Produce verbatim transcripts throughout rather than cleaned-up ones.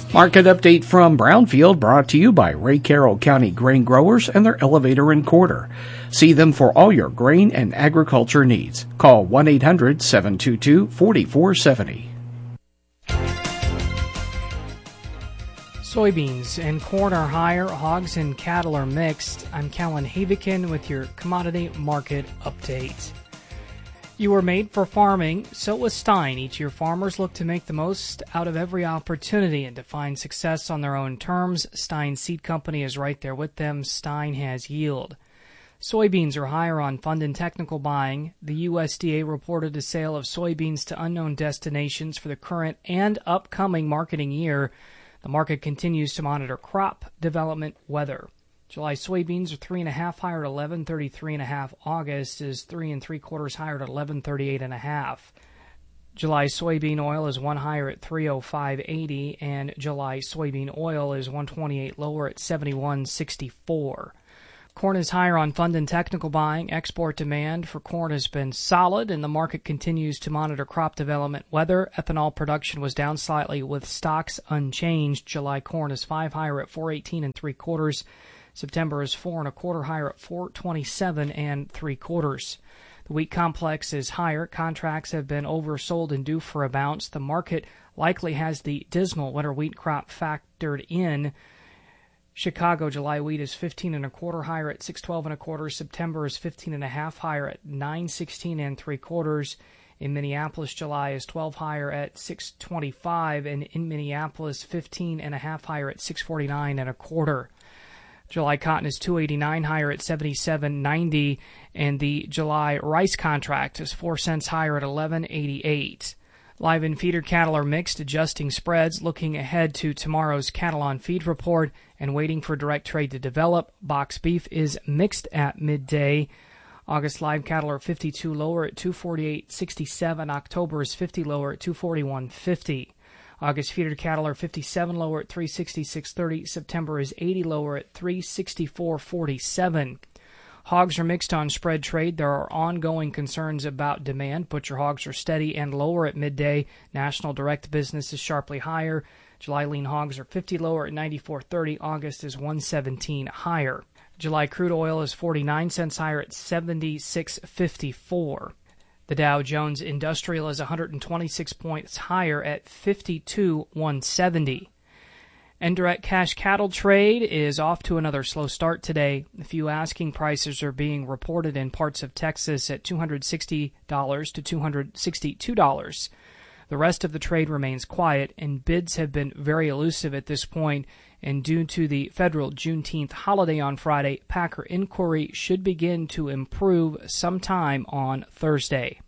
Market update from Brownfield brought to you by Ray Carroll County Grain Growers and their elevator and quarter. See them for all your grain and agriculture needs. Call one eight hundred seven two two four four seven zero. Soybeans and corn are higher, hogs and cattle are mixed. I'm Callan Havikin with your commodity market update. You were made for farming, so was Stein. Each year farmers look to make the most out of every opportunity and to find success on their own terms. Stein Seed Company is right there with them. Stein has yield. Soybeans are higher on fund and technical buying. The U S D A reported a sale of soybeans to unknown destinations for the current and upcoming marketing year. The market continues to monitor crop development weather. July soybeans are three and a half higher at eleven thirty-three and a half. August is three and three quarters higher at eleven thirty-eight and a half. July soybean oil is one higher at three oh five eighty, and July soybean oil is one twenty-eight lower at seventy-one sixty-four. Corn is higher on fund and technical buying. Export demand for corn has been solid, and the market continues to monitor crop development weather. Ethanol production was down slightly with stocks unchanged. July corn is five higher at four eighteen and three quarters. September is four and a quarter higher at four twenty-seven and three quarters. The wheat complex is higher. Contracts have been oversold and due for a bounce. The market likely has the dismal winter wheat crop factored in. Chicago July wheat is fifteen and a quarter higher at six twelve and a quarter. September is fifteen and a half higher at nine sixteen and three quarters. In Minneapolis, July is twelve higher at six twenty-five, and in Minneapolis, fifteen and a half higher at six forty-nine and a quarter. July cotton is two eighty-nine higher at seventy-seven ninety, and the July rice contract is four cents higher at eleven eighty-eight. Live and feeder cattle are mixed, adjusting spreads, looking ahead to tomorrow's cattle on feed report and waiting for direct trade to develop. Box beef is mixed at midday. August live cattle are fifty-two lower at two forty-eight sixty-seven. October is fifty lower at two forty-one fifty. August feeder cattle are fifty-seven lower at three sixty-six thirty. September is eighty lower at three sixty-four forty-seven. Hogs are mixed on spread trade. There are ongoing concerns about demand. Butcher hogs are steady and lower at midday. National direct business is sharply higher. July lean hogs are fifty lower at ninety-four thirty. August is one seventeen higher. July crude oil is forty-nine cents higher at seventy-six fifty-four. The Dow Jones Industrial is one hundred twenty-six points higher at fifty-two one seventy. Indirect cash cattle trade is off to another slow start today. A few asking prices are being reported in parts of Texas at two hundred sixty dollars to two hundred sixty-two dollars. The rest of the trade remains quiet, and bids have been very elusive at this point, and due to the federal Juneteenth holiday on Friday, packer inquiry should begin to improve sometime on Thursday.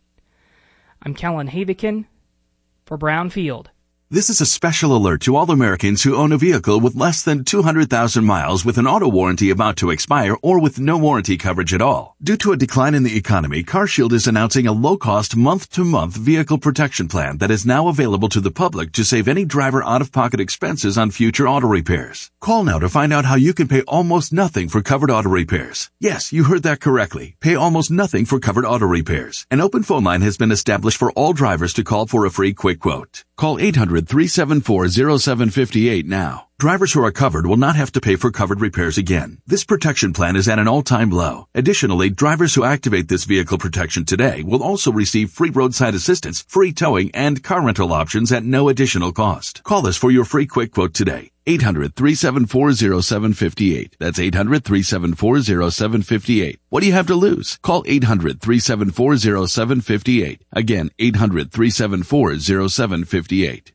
I'm Callan Havikin for Brownfield. This is a special alert to all Americans who own a vehicle with less than two hundred thousand miles with an auto warranty about to expire or with no warranty coverage at all. Due to a decline in the economy, CarShield is announcing a low-cost month-to-month vehicle protection plan that is now available to the public to save any driver out-of-pocket expenses on future auto repairs. Call now to find out how you can pay almost nothing for covered auto repairs. Yes, you heard that correctly. Pay almost nothing for covered auto repairs. An open phone line has been established for all drivers to call for a free quick quote. Call eight hundred, three seven four, zero seven five eight now. Drivers who are covered will not have to pay for covered repairs again. This protection plan is at an all-time low. Additionally, drivers who activate this vehicle protection today will also receive free roadside assistance, free towing, and car rental options at no additional cost. Call us for your free quick quote today. eight hundred, three seven four, zero seven five eight. That's eight hundred, three seven four, zero seven five eight. What do you have to lose? Call eight hundred, three seven four, zero seven five eight. Again, eight hundred, three seven four, zero seven five eight.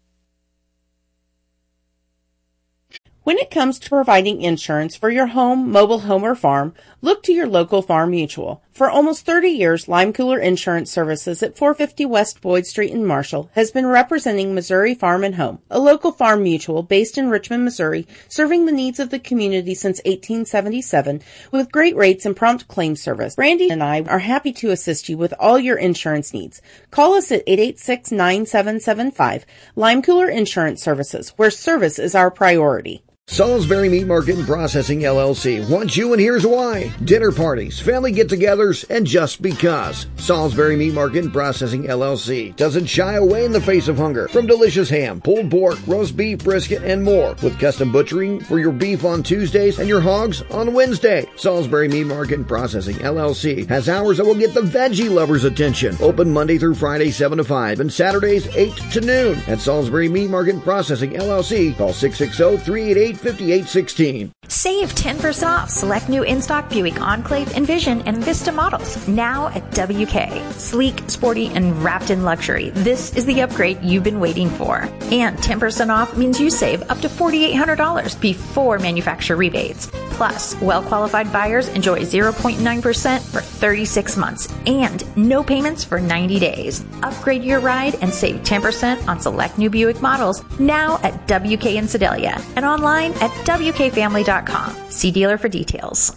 When it comes to providing insurance for your home, mobile home, or farm, look to your local Farm Mutual. For almost thirty years, Lime Cooler Insurance Services at four fifty West Boyd Street in Marshall has been representing Missouri Farm and Home, a local farm mutual based in Richmond, Missouri, serving the needs of the community since eighteen seventy-seven with great rates and prompt claim service. Brandy and I are happy to assist you with all your insurance needs. Call us at eight eight six, nine seven seven five. Lime Cooler Insurance Services, where service is our priority. Salisbury Meat Market and Processing L L C wants you, and here's why. Dinner parties, family get-togethers, and just because. Salisbury Meat Market and Processing L L C doesn't shy away in the face of hunger from delicious ham, pulled pork, roast beef, brisket, and more, with custom butchering for your beef on Tuesdays and your hogs on Wednesday. Salisbury Meat Market and Processing L L C has hours that will get the veggie lovers' attention. Open Monday through Friday, seven to five, and Saturdays, eight to noon. At Salisbury Meat Market and Processing L L C, call six six zero, three eight eight, five eight one six. Save ten percent off select new in-stock Buick Enclave, Envision, and Vista models now at W K. Sleek, sporty, and wrapped in luxury. This is the upgrade you've been waiting for. And ten percent off means you save up to four thousand eight hundred dollars before manufacturer rebates. Plus, well-qualified buyers enjoy zero point nine percent for thirty-six months and no payments for ninety days. Upgrade your ride and save ten percent on select new Buick models now at W K in Sedalia and online at W K family dot com. See dealer for details.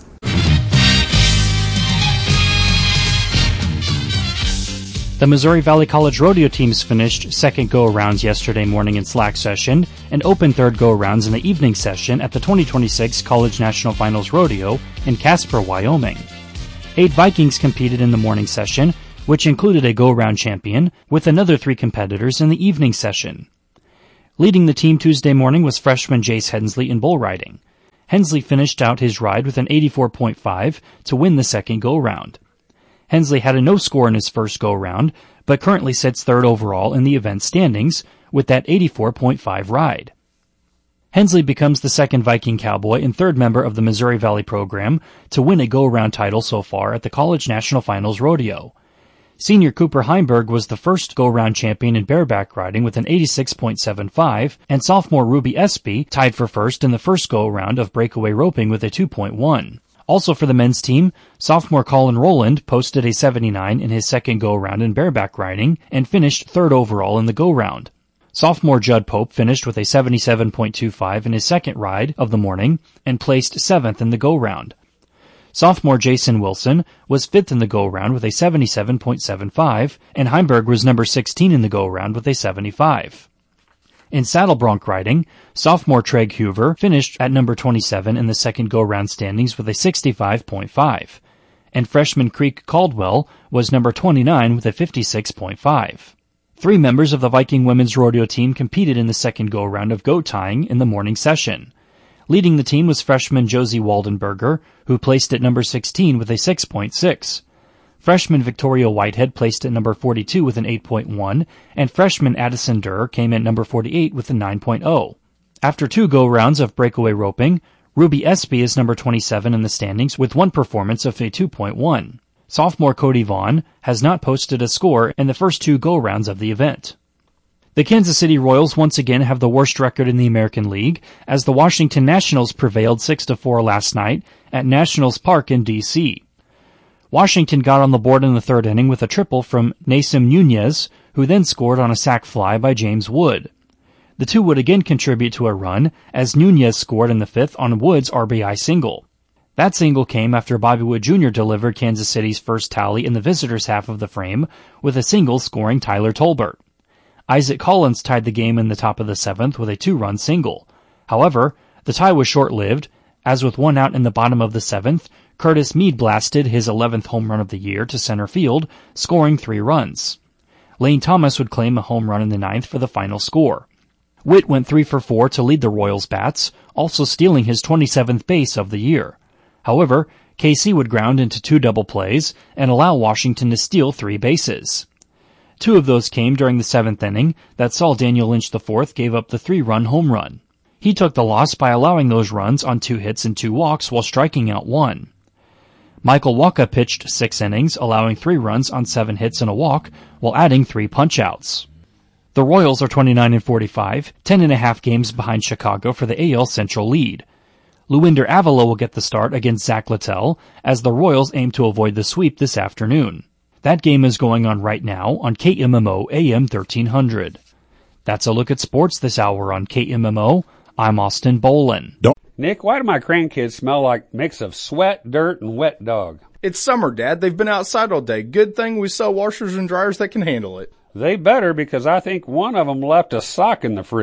The Missouri Valley College Rodeo teams finished second go-arounds yesterday morning in slack session and opened third go-arounds in the evening session at the twenty twenty-six College National Finals Rodeo in Casper, Wyoming. Eight Vikings competed in the morning session, which included a go-around champion, with another three competitors in the evening session. Leading the team Tuesday morning was freshman Jace Hensley in bull riding. Hensley finished out his ride with an eighty-four point five to win the second go-round. Hensley had a no score in his first go-round, but currently sits third overall in the event standings with that eighty-four point five ride. Hensley becomes the second Viking Cowboy and third member of the Missouri Valley program to win a go-around title so far at the College National Finals Rodeo. Senior Cooper Heimberg was the first go-round champion in bareback riding with an eighty-six point seven five, and sophomore Ruby Espy tied for first in the first go-around of breakaway roping with a two point one. Also for the men's team, sophomore Colin Rowland posted a seventy-nine in his second go-round in bareback riding and finished third overall in the go-round. Sophomore Judd Pope finished with a seventy-seven point two five in his second ride of the morning and placed seventh in the go-round. Sophomore Jason Wilson was fifth in the go-round with a seventy-seven point seven five, and Heimberg was number sixteen in the go-round with a seventy-five. In saddle bronc riding, sophomore Treg Hoover finished at number twenty-seven in the second go-round standings with a sixty-five point five, and freshman Creek Caldwell was number twenty-nine with a fifty-six point five. Three members of the Viking women's rodeo team competed in the second go-round of goat tying in the morning session. Leading the team was freshman Josie Waldenberger, who placed at number sixteen with a six point six. Freshman Victoria Whitehead placed at number forty-two with an eight point one, and freshman Addison Durr came at number forty-eight with a nine point oh. After two go-rounds of breakaway roping, Ruby Espy is number twenty-seven in the standings with one performance of a two point one. Sophomore Cody Vaughn has not posted a score in the first two go-rounds of the event. The Kansas City Royals once again have the worst record in the American League, as the Washington Nationals prevailed six to four last night at Nationals Park in D C Washington got on the board in the third inning with a triple from Nasim Nunez, who then scored on a sac fly by James Wood. The two would again contribute to a run, as Nunez scored in the fifth on Wood's R B I single. That single came after Bobby Wood Junior delivered Kansas City's first tally in the visitors' half of the frame, with a single scoring Tyler Tolbert. Isaac Collins tied the game in the top of the seventh with a two-run single. However, the tie was short-lived, as with one out in the bottom of the seventh, Curtis Mead blasted his eleventh home run of the year to center field, scoring three runs. Lane Thomas would claim a home run in the ninth for the final score. Witt went three for four to lead the Royals bats, also stealing his twenty-seventh base of the year. However, K C would ground into two double plays and allow Washington to steal three bases. Two of those came during the seventh inning that saw Daniel Lynch the fourth gave up the three-run home run. He took the loss by allowing those runs on two hits and two walks while striking out one. Michael Wacha pitched six innings, allowing three runs on seven hits and a walk, while adding three punch-outs. The Royals are twenty-nine and forty-five, ten and a half games behind Chicago for the A L Central lead. Luinder Avila will get the start against Zach Littell, as the Royals aim to avoid the sweep this afternoon. That game is going on right now on K M M O A M thirteen hundred. That's a look at sports this hour on K M M O. I'm Austin Bolin. Nick, why do my grandkids smell like a mix of sweat, dirt, and wet dog? It's summer, Dad. They've been outside all day. Good thing we sell washers and dryers that can handle it. They better, because I think one of them left a sock in the fridge.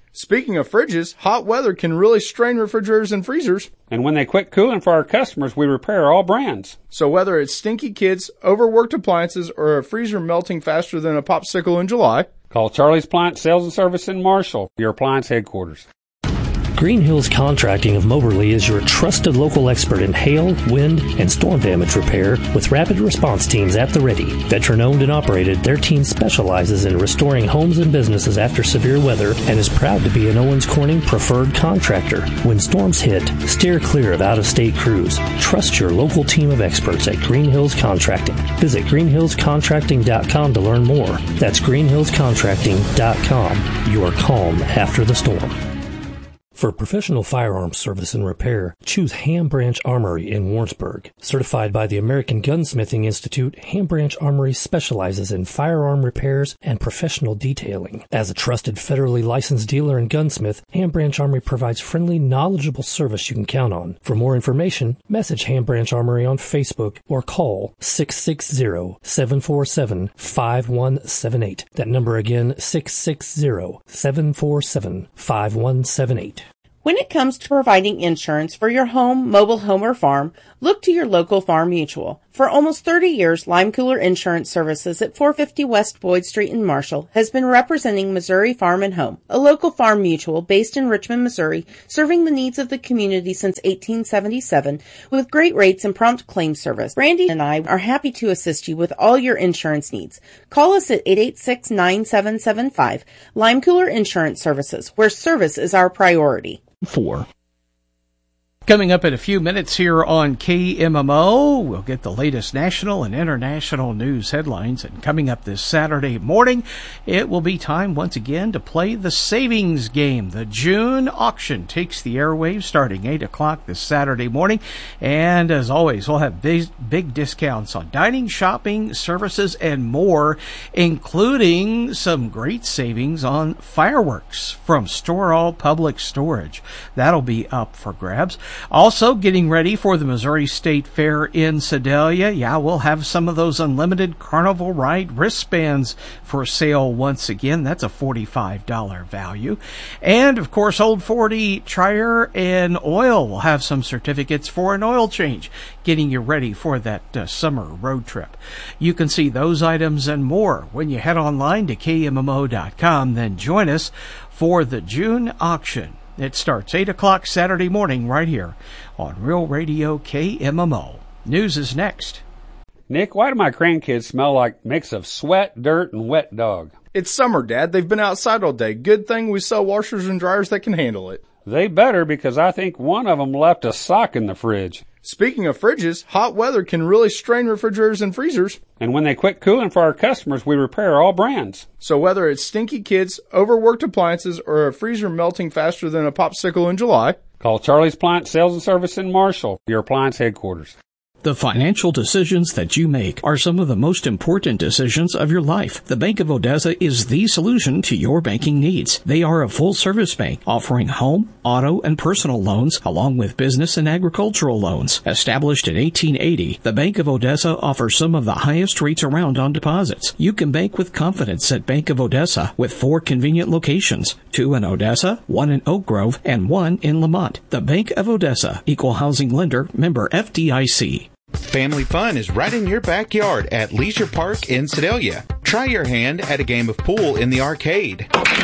Speaking of fridges, hot weather can really strain refrigerators and freezers. And when they quit cooling for our customers, we repair all brands. So whether it's stinky kids, overworked appliances, or a freezer melting faster than a popsicle in July, call Charlie's Appliance Sales and Service in Marshall, your appliance headquarters. Green Hills Contracting of Moberly is your trusted local expert in hail, wind, and storm damage repair with rapid response teams at the ready. Veteran-owned and operated, their team specializes in restoring homes and businesses after severe weather and is proud to be an Owens Corning preferred contractor. When storms hit, steer clear of out-of-state crews. Trust your local team of experts at Green Hills Contracting. Visit green hills contracting dot com to learn more. That's green hills contracting dot com. Your calm after the storm. For professional firearms service and repair, choose Ham Branch Armory in Warrensburg. Certified by the American Gunsmithing Institute, Ham Branch Armory specializes in firearm repairs and professional detailing. As a trusted federally licensed dealer and gunsmith, Ham Branch Armory provides friendly, knowledgeable service you can count on. For more information, message Ham Branch Armory on Facebook or call six six zero, seven four seven, five one seven eight. That number again, six six zero, seven four seven, five one seven eight. When it comes to providing insurance for your home, mobile home, or farm, look to your local Farm Mutual. For almost thirty years, Lime Cooler Insurance Services at four fifty West Boyd Street in Marshall has been representing Missouri Farm and Home, a local farm mutual based in Richmond, Missouri, serving the needs of the community since eighteen seventy-seven with great rates and prompt claim service. Brandy and I are happy to assist you with all your insurance needs. Call us at eight eight six, nine seven seven five. Lime Cooler Insurance Services, where service is our priority. Four. Coming up in a few minutes here on K M M O, we'll get the latest national and international news headlines. And coming up this Saturday morning, it will be time once again to play the savings game. The June auction takes the airwaves starting eight o'clock this Saturday morning. And as always, we'll have big, big discounts on dining, shopping, services, and more, including some great savings on fireworks from Storall Public Storage. That'll be up for grabs. Also, getting ready for the Missouri State Fair in Sedalia. Yeah, we'll have some of those unlimited Carnival Ride wristbands for sale once again. That's a forty-five dollars value. And, of course, Old forty Tire and Oil will have some certificates for an oil change, getting you ready for that uh, summer road trip. You can see those items and more when you head online to K M M O dot com. Then join us for the June auction. It starts eight o'clock Saturday morning right here on Real Radio K M M O. News is next. Nick, why do my grandkids smell like mix of sweat, dirt, and wet dog? It's summer, Dad. They've been outside all day. Good thing we sell washers and dryers that can handle it. They better, because I think one of them left a sock in the fridge. Speaking of fridges, hot weather can really strain refrigerators and freezers. And when they quit cooling for our customers, we repair all brands. So whether it's stinky kids, overworked appliances, or a freezer melting faster than a popsicle in July, call Charlie's Appliance Sales and Service in Marshall, your appliance headquarters. The financial decisions that you make are some of the most important decisions of your life. The Bank of Odessa is the solution to your banking needs. They are a full-service bank offering home, auto, and personal loans, along with business and agricultural loans. Established in eighteen eighty, the Bank of Odessa offers some of the highest rates around on deposits. You can bank with confidence at Bank of Odessa with four convenient locations, two in Odessa, one in Oak Grove, and one in Lamont. The Bank of Odessa, Equal Housing Lender, member F D I C. Family fun is right in your backyard at Leisure Park in Sedalia. Try your hand at a game of pool in the arcade.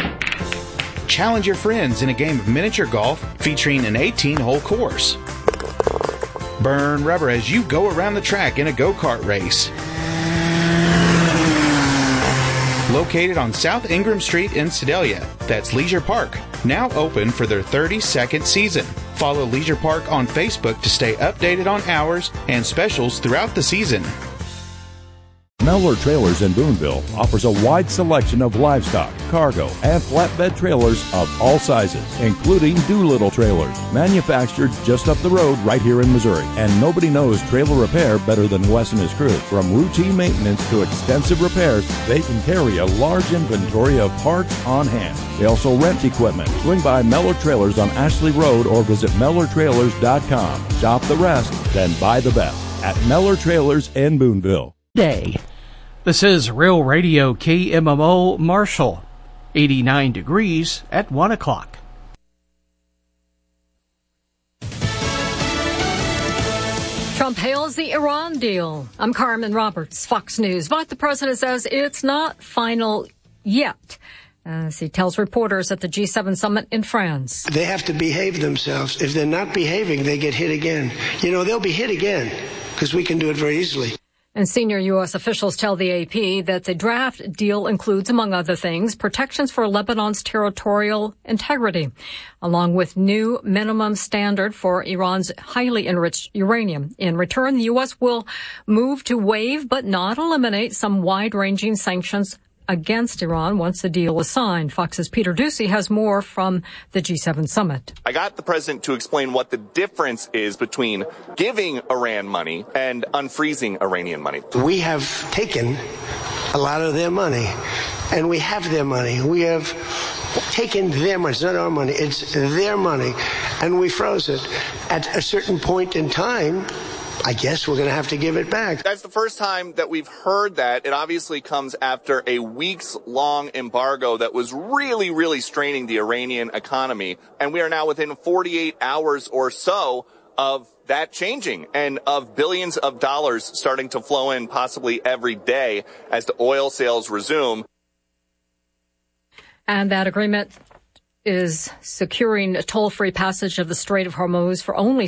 Challenge your friends in a game of miniature golf featuring an eighteen-hole course. Burn rubber as you go around the track in a go-kart race. Located on South Ingram Street in Sedalia, that's Leisure Park, now open for their thirty-second season. Follow Leisure Park on Facebook to stay updated on hours and specials throughout the season. Mellor Trailers in Boonville offers a wide selection of livestock, cargo, and flatbed trailers of all sizes, including Doolittle trailers, manufactured just up the road right here in Missouri. And nobody knows trailer repair better than Wes and his crew. From routine maintenance to extensive repairs, they can carry a large inventory of parts on hand. They also rent equipment. Swing by Mellor Trailers on Ashley Road or visit Mellor Trailers dot com. Shop the rest, then buy the best at Mellor Trailers in Boonville. Day. This is Real Radio K M M O Marshall. eighty-nine degrees at one o'clock. Trump hails the Iran deal. I'm Carmen Roberts, Fox News. But the president says it's not final yet, as he tells reporters at the G seven summit in France. They have to behave themselves. If they're not behaving, they get hit again. You know, they'll be hit again because we can do it very easily. And senior U S officials tell the A P that the draft deal includes, among other things, protections for Lebanon's territorial integrity, along with new minimum standard for Iran's highly enriched uranium. In return, the U S will move to waive but not eliminate some wide-ranging sanctions against Iran once the deal is signed. Fox's Peter Ducey has more from the G seven summit. I got the president to explain what the difference is between giving Iran money and unfreezing Iranian money. We have taken a lot of their money, and we have their money. We have taken their money. It's not our money. It's their money, and we froze it. At a certain point in time, I guess we're going to have to give it back. That's the first time that we've heard that. It obviously comes after a weeks-long embargo that was really, really straining the Iranian economy. And we are now within forty-eight hours or so of that changing and of billions of dollars starting to flow in possibly every day as the oil sales resume. And that agreement is securing a toll-free passage of the Strait of Hormuz for only